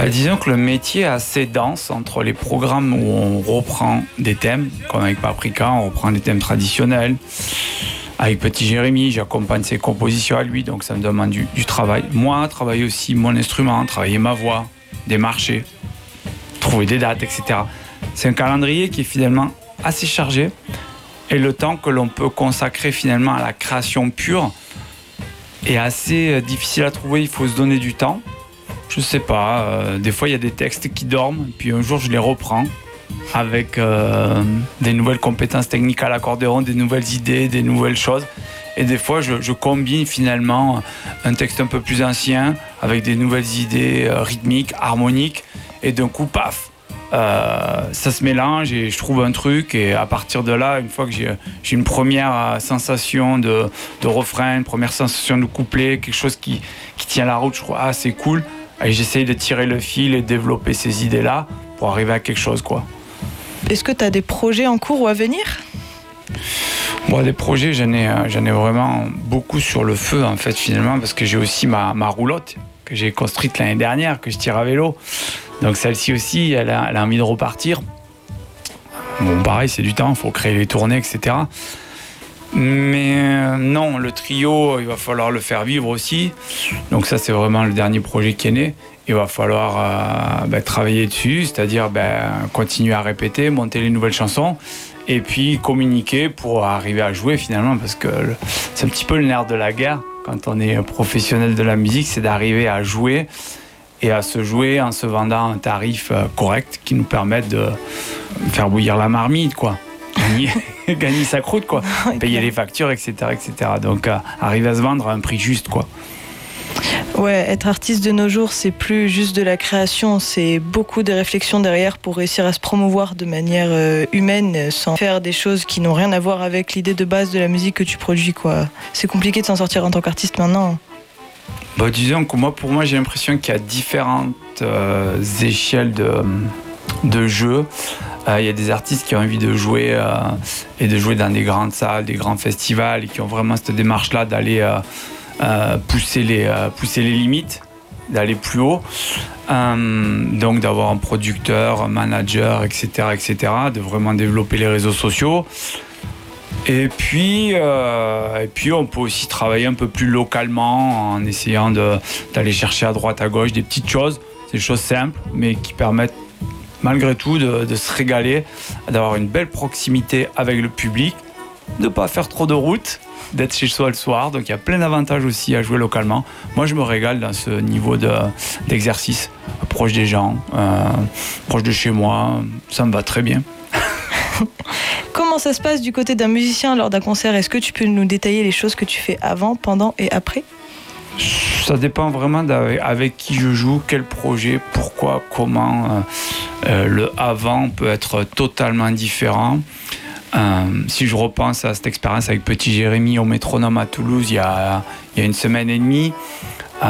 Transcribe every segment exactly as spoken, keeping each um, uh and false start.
Bah, disons que le métier est assez dense entre les programmes où on reprend des thèmes, comme avec Paprika, on reprend des thèmes traditionnels. Avec Petit Jérémy, j'accompagne ses compositions à lui, donc ça me demande du, du travail. Moi, travailler aussi mon instrument, travailler ma voix, démarcher, trouver des dates, et cetera. C'est un calendrier qui est finalement assez chargé. Et le temps que l'on peut consacrer finalement à la création pure est assez difficile à trouver. Il faut se donner du temps. Je sais pas, euh, des fois il y a des textes qui dorment, puis un jour je les reprends avec euh, des nouvelles compétences techniques à l'accordéon, des nouvelles idées, des nouvelles choses. Et des fois je, je combine finalement un texte un peu plus ancien avec des nouvelles idées euh, rythmiques, harmoniques, et d'un coup, paf, euh, ça se mélange et je trouve un truc. Et à partir de là, une fois que j'ai, j'ai une première sensation de, de refrain, une première sensation de couplet, quelque chose qui, qui tient la route, je trouve, ah c'est cool. Et j'essaye de tirer le fil et de développer ces idées-là pour arriver à quelque chose, quoi. Est-ce que tu as des projets en cours ou à venir ? Bon, des projets, j'en ai, j'en ai vraiment beaucoup sur le feu, en fait, finalement, parce que j'ai aussi ma, ma roulotte que j'ai construite l'année dernière, que je tire à vélo. Donc celle-ci aussi, elle a, elle a envie de repartir. Bon, pareil, c'est du temps, il faut créer les tournées, et cetera. Mais euh, non, le trio, il va falloir le faire vivre aussi. Donc ça, c'est vraiment le dernier projet qui est né. Il va falloir euh, bah, travailler dessus, c'est-à-dire bah, continuer à répéter, monter les nouvelles chansons et puis communiquer pour arriver à jouer finalement, parce que le, c'est un petit peu le nerf de la guerre quand on est professionnel de la musique, c'est d'arriver à jouer et à se jouer en se vendant un tarif euh, correct qui nous permette de faire bouillir la marmite, quoi. Gagner, gagner sa croûte, quoi. Payer les factures, et cetera, et cetera. Donc, euh, arriver à se vendre à un prix juste, quoi. Ouais, être artiste de nos jours, c'est plus juste de la création, c'est beaucoup de réflexion derrière pour réussir à se promouvoir de manière euh, humaine, sans faire des choses qui n'ont rien à voir avec l'idée de base de la musique que tu produis, quoi. C'est compliqué de s'en sortir en tant qu'artiste maintenant. Bah, disons que moi, pour moi, j'ai l'impression qu'il y a différentes euh, échelles de, de jeu. Il euh, y a des artistes qui ont envie de jouer euh, et de jouer dans des grandes salles, des grands festivals, et qui ont vraiment cette démarche-là d'aller euh, euh, pousser, les, euh, pousser les limites, d'aller plus haut. Euh, donc d'avoir un producteur, un manager, et cetera, et cetera, de vraiment développer les réseaux sociaux. Et puis, euh, et puis on peut aussi travailler un peu plus localement en essayant de, d'aller chercher à droite à gauche des petites choses, des choses simples, mais qui permettent malgré tout de, de se régaler, d'avoir une belle proximité avec le public, de ne pas faire trop de route, d'être chez soi le soir. Donc il y a plein d'avantages aussi à jouer localement. Moi je me régale dans ce niveau de, d'exercice, proche des gens, euh, proche de chez moi, ça me va très bien. Comment ça se passe du côté d'un musicien lors d'un concert ? Est-ce que tu peux nous détailler les choses que tu fais avant, pendant et après ? Ça dépend vraiment avec qui je joue, quel projet, pourquoi, comment. Euh, le avant peut être totalement différent. Euh, si je repense à cette expérience avec Petit Jérémy au Métronome à Toulouse il y a, il y a une semaine et demie, euh,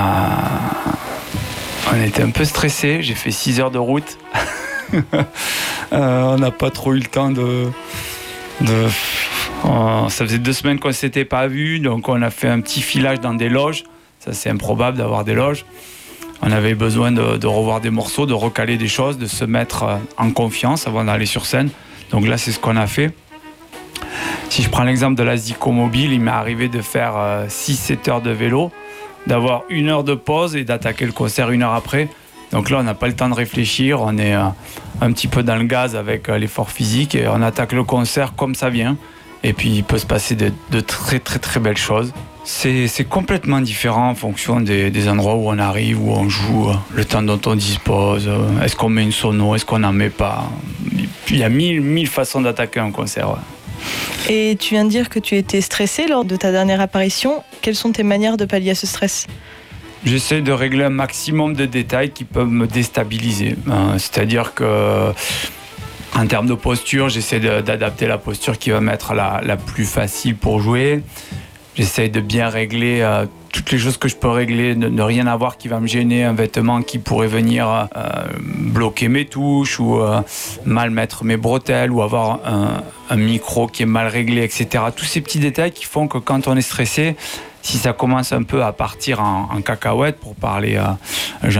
on était un peu stressés. J'ai fait six heures de route. euh, on n'a pas trop eu le temps de... de euh, ça faisait deux semaines qu'on ne s'était pas vus, donc on a fait un petit filage dans des loges. Ça, c'est improbable d'avoir des loges. On avait besoin de, de revoir des morceaux, de recaler des choses, de se mettre en confiance avant d'aller sur scène. Donc là, c'est ce qu'on a fait. Si je prends l'exemple de la Zico Mobile, il m'est arrivé de faire euh, six sept heures de vélo, d'avoir une heure de pause et d'attaquer le concert une heure après. Donc là, on n'a pas le temps de réfléchir, on est euh, un petit peu dans le gaz avec euh, l'effort physique et on attaque le concert comme ça vient. Et puis, il peut se passer de, de très, très, très belles choses. C'est, c'est complètement différent en fonction des, des endroits où on arrive, où on joue, le temps dont on dispose. Est-ce qu'on met une sono, est-ce qu'on n'en met pas ? Il y a mille, mille façons d'attaquer un concert. Ouais. Et tu viens de dire que tu étais stressé lors de ta dernière apparition. Quelles sont tes manières de pallier à ce stress ? J'essaie de régler un maximum de détails qui peuvent me déstabiliser. Euh, c'est-à-dire que... En termes de posture, j'essaie de, d'adapter la posture qui va m'être la, la plus facile pour jouer. J'essaie de bien régler euh, toutes les choses que je peux régler, de ne rien avoir qui va me gêner, un vêtement qui pourrait venir euh, bloquer mes touches ou euh, mal mettre mes bretelles ou avoir un, un micro qui est mal réglé, et cetera. Tous ces petits détails qui font que quand on est stressé, si ça commence un peu à partir en, en cacahuète, pour parler euh,